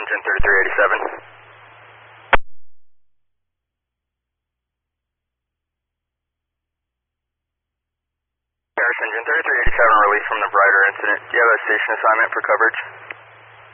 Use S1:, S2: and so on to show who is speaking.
S1: Engine 3387. Paris Engine 3387 released from the Brighter incident. Do you have a station assignment for coverage?